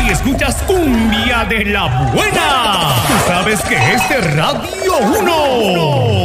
y escuchas cumbia de la buena. Tú sabes que es de Radio 1.